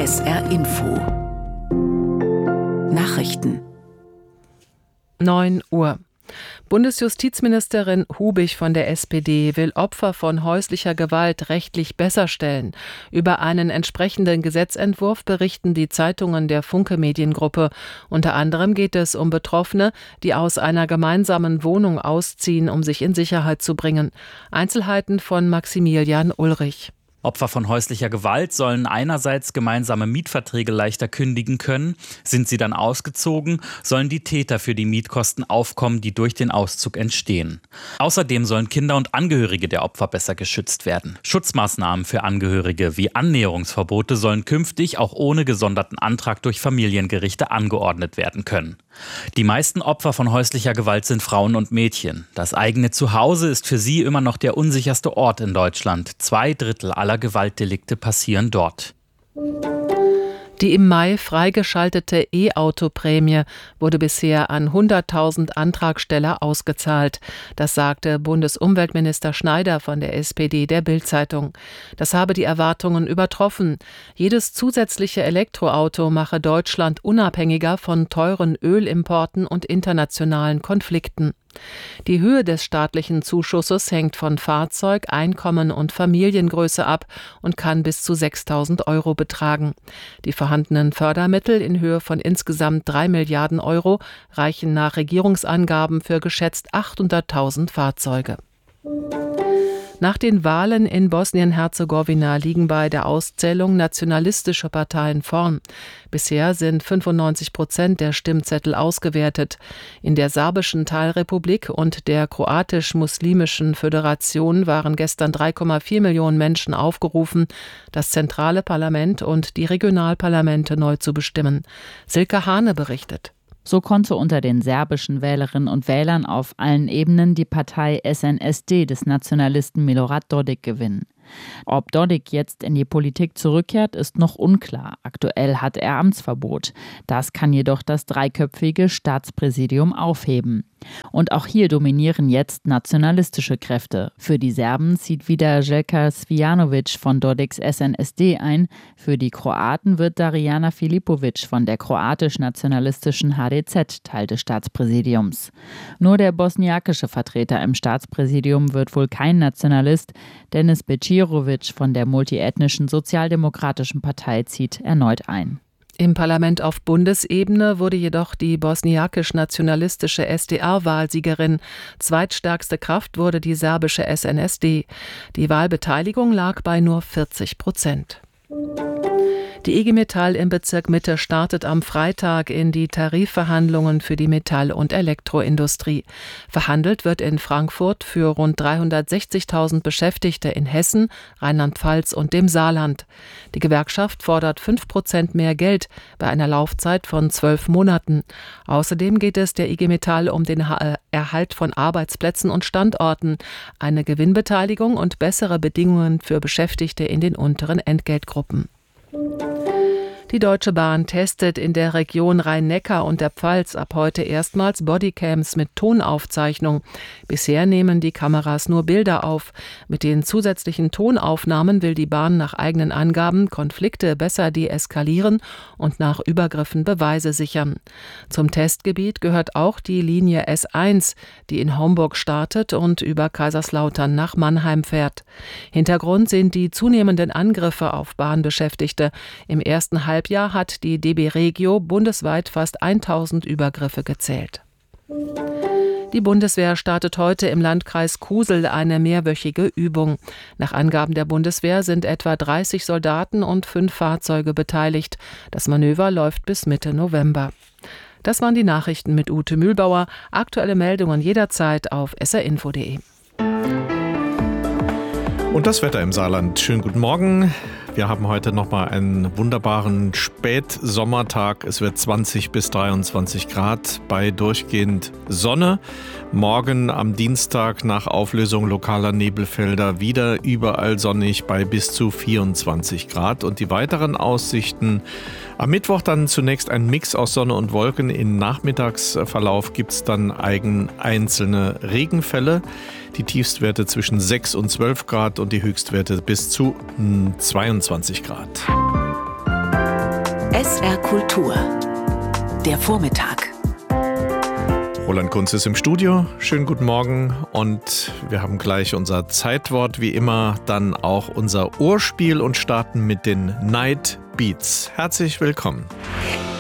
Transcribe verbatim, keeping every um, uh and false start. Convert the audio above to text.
S R Info Nachrichten neun Uhr. Bundesjustizministerin Hubig von der S P D will Opfer von häuslicher Gewalt rechtlich besser stellen. Über einen entsprechenden Gesetzentwurf berichten die Zeitungen der Funke Mediengruppe. Unter anderem geht es um Betroffene, die aus einer gemeinsamen Wohnung ausziehen, um sich in Sicherheit zu bringen. Einzelheiten von Maximilian Ulrich. Opfer von häuslicher Gewalt sollen einerseits gemeinsame Mietverträge leichter kündigen können. Sind sie dann ausgezogen, sollen die Täter für die Mietkosten aufkommen, die durch den Auszug entstehen. Außerdem sollen Kinder und Angehörige der Opfer besser geschützt werden. Schutzmaßnahmen für Angehörige wie Annäherungsverbote sollen künftig auch ohne gesonderten Antrag durch Familiengerichte angeordnet werden können. Die meisten Opfer von häuslicher Gewalt sind Frauen und Mädchen. Das eigene Zuhause ist für sie immer noch der unsicherste Ort in Deutschland. Zwei Drittel aller Gewaltdelikte passieren dort. Die im Mai freigeschaltete E-Auto-Prämie wurde bisher an hunderttausend Antragsteller ausgezahlt. Das sagte Bundesumweltminister Schneider von der S P D der Bild-Zeitung. Das habe die Erwartungen übertroffen. Jedes zusätzliche Elektroauto mache Deutschland unabhängiger von teuren Ölimporten und internationalen Konflikten. Die Höhe des staatlichen Zuschusses hängt von Fahrzeug, Einkommen und Familiengröße ab und kann bis zu sechstausend Euro betragen. Die vorhandenen Fördermittel in Höhe von insgesamt drei Milliarden Euro reichen nach Regierungsangaben für geschätzt achthunderttausend Fahrzeuge. Nach den Wahlen in Bosnien-Herzegowina liegen bei der Auszählung nationalistische Parteien vorn. Bisher sind fünfundneunzig Prozent der Stimmzettel ausgewertet. In der serbischen Teilrepublik und der kroatisch-muslimischen Föderation waren gestern drei Komma vier Millionen Menschen aufgerufen, das zentrale Parlament und die Regionalparlamente neu zu bestimmen. Silke Hane berichtet. So konnte unter den serbischen Wählerinnen und Wählern auf allen Ebenen die Partei S N S D des Nationalisten Milorad Dodik gewinnen. Ob Dodik jetzt in die Politik zurückkehrt, ist noch unklar. Aktuell hat er Amtsverbot. Das kann jedoch das dreiköpfige Staatspräsidium aufheben. Und auch hier dominieren jetzt nationalistische Kräfte. Für die Serben zieht wieder Željko Cvijanović von Dodiks S N S D ein. Für die Kroaten wird Darijana Filipović von der kroatisch-nationalistischen H D Z Teil des Staatspräsidiums. Nur der bosniakische Vertreter im Staatspräsidium wird wohl kein Nationalist. Denis Bećirović von der multiethnischen Sozialdemokratischen Partei zieht erneut ein. Im Parlament auf Bundesebene wurde jedoch die bosniakisch-nationalistische S D R-Wahlsiegerin. Zweitstärkste Kraft wurde die serbische S N S D. Die Wahlbeteiligung lag bei nur vierzig Prozent. Die I G Metall im Bezirk Mitte startet am Freitag in die Tarifverhandlungen für die Metall- und Elektroindustrie. Verhandelt wird in Frankfurt für rund dreihundertsechzigtausend Beschäftigte in Hessen, Rheinland-Pfalz und dem Saarland. Die Gewerkschaft fordert fünf Prozent mehr Geld bei einer Laufzeit von zwölf Monaten. Außerdem geht es der I G Metall um den Erhalt von Arbeitsplätzen und Standorten, eine Gewinnbeteiligung und bessere Bedingungen für Beschäftigte in den unteren Entgeltgruppen. Die Deutsche Bahn testet in der Region Rhein-Neckar und der Pfalz ab heute erstmals Bodycams mit Tonaufzeichnung. Bisher nehmen die Kameras nur Bilder auf. Mit den zusätzlichen Tonaufnahmen will die Bahn nach eigenen Angaben Konflikte besser deeskalieren und nach Übergriffen Beweise sichern. Zum Testgebiet gehört auch die Linie S eins, die in Homburg startet und über Kaiserslautern nach Mannheim fährt. Hintergrund sind die zunehmenden Angriffe auf Bahnbeschäftigte. Im ersten Halbjahr Jahr hat die D B Regio bundesweit fast tausend Übergriffe gezählt. Die Bundeswehr startet heute im Landkreis Kusel eine mehrwöchige Übung. Nach Angaben der Bundeswehr sind etwa dreißig Soldaten und fünf Fahrzeuge beteiligt. Das Manöver läuft bis Mitte November. Das waren die Nachrichten mit Ute Mühlbauer. Aktuelle Meldungen jederzeit auf s r info punkt d e. Und das Wetter im Saarland. Schönen guten Morgen. Wir haben heute nochmal einen wunderbaren Spätsommertag. Es wird zwanzig bis dreiundzwanzig Grad bei durchgehend Sonne. Morgen am Dienstag nach Auflösung lokaler Nebelfelder wieder überall sonnig bei bis zu vierundzwanzig Grad. Und die weiteren Aussichten: am Mittwoch dann zunächst ein Mix aus Sonne und Wolken. Im Nachmittagsverlauf gibt es dann eigen einzelne Regenfälle. Die Tiefstwerte zwischen sechs und zwölf Grad und die Höchstwerte bis zu zweiundzwanzig Grad. S R Kultur. Der Vormittag. Roland Kunz ist im Studio. Schönen guten Morgen und wir haben gleich unser Zeitwort, wie immer, dann auch unser Ohrspiel und starten mit den Night Beats. Herzlich willkommen.